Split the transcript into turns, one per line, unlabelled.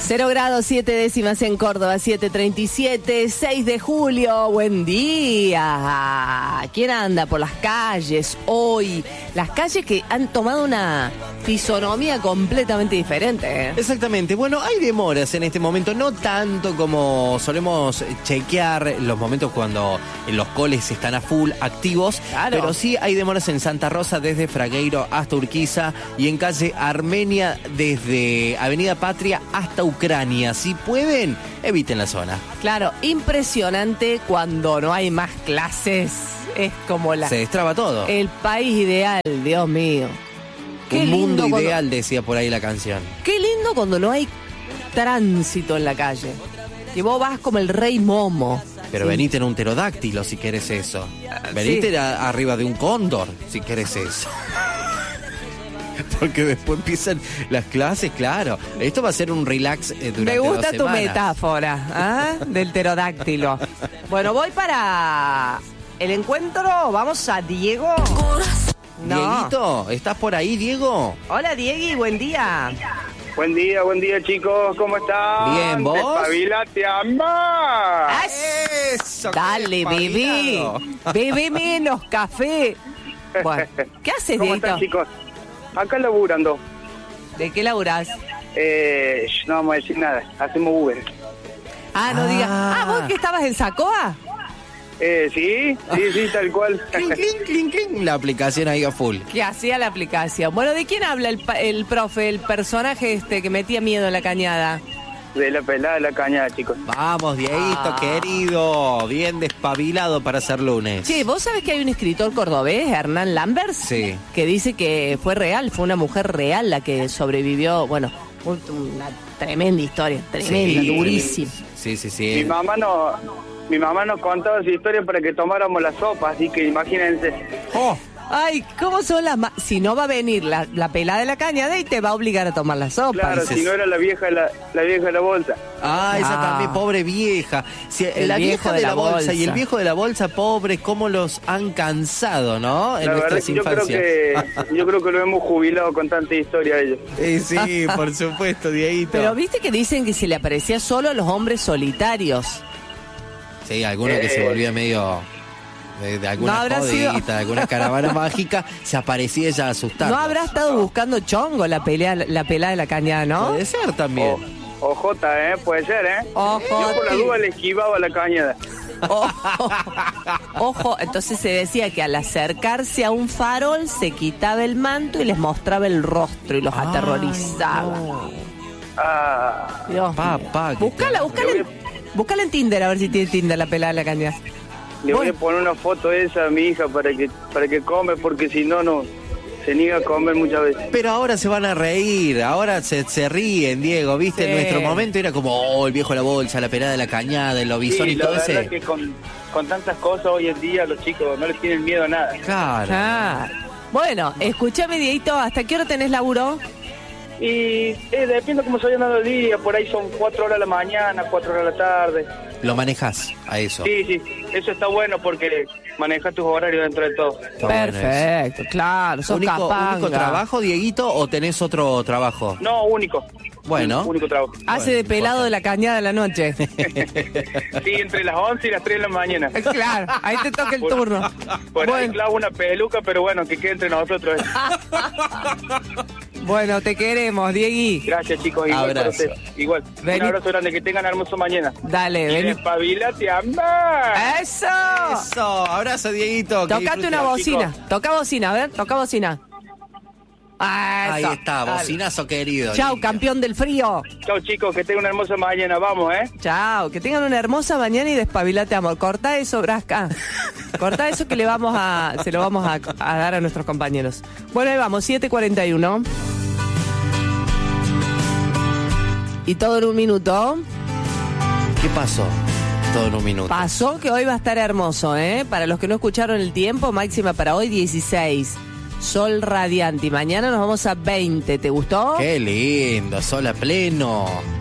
0 grados 7 décimas en Córdoba, 7:37, 6 de julio, buen día. ¿Quién anda por las calles hoy? Las calles que han tomado una fisonomía completamente diferente, ¿eh?
Exactamente. Bueno, hay demoras en este momento, no tanto como solemos chequear los momentos cuando los coles están a full activos,
Claro.
pero sí hay demoras en Santa Rosa desde Fragueiro hasta Urquiza y en calle Armenia desde Avenida Patria hasta Ucrania. Si pueden, eviten la zona.
Claro, impresionante cuando no hay más clases. Es como
Se destraba todo.
el país ideal, Dios mío. Qué
Un mundo
lindo
ideal, decía por ahí la canción.
Qué lindo cuando no hay tránsito en la calle. Que vos vas como el rey Momo.
Pero
Sí.
venite en un pterodáctilo si querés eso. Venite arriba de un cóndor si querés eso. Porque después empiezan las clases, claro. Esto va a ser un relax durante 2
Me gusta tu
semanas.
metáfora, ¿ah? Del pterodáctilo. Bueno, voy para el encuentro. Vamos a Diego. No.
Dieguito, ¿estás por ahí, Diego?
Hola, Diegui, buen día.
Buen día chicos, ¿cómo están?
Bien, ¿vos?
Despabilate a más.
¡Eso!
Dale, bebé. Bebé menos café. Bueno, ¿qué haces,
¿Cómo
Dieguito?
están, chicos? Acá laburando.
¿De qué laburás?
No vamos a decir nada, hacemos Uber.
No digas. ¿Vos que estabas en Sacoa?
Sí, tal cual.
Cling, cling, cling, cling. La aplicación ahí a full.
Que hacía la aplicación. Bueno, ¿de quién habla el profe, el personaje que metía miedo en la cañada?
De la pelada de la cañada, chicos.
Vamos, Dieguito, querido. Bien despabilado para ser lunes.
Che, ¿vos sabés que hay un escritor cordobés, Hernán Lambert?
Sí.
Que dice que fue real, fue una mujer real la que sobrevivió, bueno, una tremenda historia, tremenda,
Sí.
durísima.
Sí.
Mi mamá nos contaba esa historia para que tomáramos la sopa, así que imagínense.
Oh,
Ay, ¿cómo son las si no va a venir la pelada de la cañada y te va a obligar a tomar la sopa?
Claro,
dices.
si no era la vieja de la bolsa.
esa también, pobre vieja. Si,
El
la
viejo
vieja de la bolsa y el
bolsa.
viejo de la bolsa, pobre, cómo los han cansado, ¿no? En
La verdad
nuestras
que yo creo que lo hemos jubilado con tanta historia ellos.
Sí, por supuesto, Dieguito.
Pero viste que dicen que se le aparecía solo a los hombres solitarios.
Sí, alguno que se volvía medio de alguna
No habrá
jodita,
sido-
de alguna caravana mágica, se aparecía ella asustando.
No habrá estado buscando chongo la pelada de la cañada, ¿no?
Puede ser también.
Ojota, puede ser,
Ojo,
Yo por la
sí.
duda le esquivaba la cañada.
Ojo, entonces se decía que al acercarse a un farol se quitaba el manto y les mostraba el rostro y los aterrorizaba.
No.
Dios.
Papá, que
Búscala en Tinder a ver si tiene Tinder la pelada de la cañada.
Le voy a
Bueno.
poner una foto de esa a mi hija para que come, porque si no se niega a comer muchas veces.
Pero ahora se van a reír, ahora se ríen, Diego, ¿viste?
Sí.
En nuestro momento era como, el viejo de la bolsa, la pelada de la cañada, el lobizón
Sí,
y
la
todo
verdad
ese.
que con tantas cosas hoy en día los chicos no les tienen miedo a nada.
Claro.
Ah. Bueno, escúchame, Dieguito, ¿hasta qué hora tenés laburo?
Y depende cómo se vaya dando el día, por ahí son 4 horas de la mañana, 4 horas de la tarde.
Lo manejas a eso.
Sí, eso está bueno porque manejas tus horarios dentro de todo.
Está bueno eso.
Perfecto, claro, sos
¿Único
capanga.
trabajo, Dieguito, o tenés otro trabajo?
No, único.
Bueno.
Único trabajo.
Hace de pelado de la cañada de la noche.
Sí, entre las 11 y las 3 de la mañana.
Claro, ahí te toca el turno.
Por ahí
Bueno.
clavo una peluca, pero bueno, que quede entre nosotros.
Bueno, te queremos, Diegui.
Gracias, chicos. Igual para
Abrazo.
ustedes. Igual.
Vení.
Un abrazo grande. Que tengan hermoso mañana.
Dale,
Y
vení.
despabilate a más.
¡Eso!
Eso, abrazo, Dieguito. que
Tocate
disfrutes.
una bocina.
chicos.
Toca bocina, a ver, toca bocina.
Ahí
Eso.
está,
Dale.
bocinazo querido.
Chau,
Dieguito.
campeón del frío.
Chao, chicos. Que tengan una hermosa mañana. Vamos,
Chao, que tengan una hermosa mañana y despabilate, amor. Corta eso, Brasca. Corta eso que se lo vamos a dar a nuestros compañeros. Bueno, ahí vamos, 7:41. Y todo en un minuto.
¿Qué pasó? Todo en un minuto.
Pasó que hoy va a estar hermoso, ¿eh? Para los que no escucharon el tiempo, máxima para hoy 16. Sol radiante. Y mañana nos vamos a 20. ¿Te gustó?
Qué lindo, sol a pleno.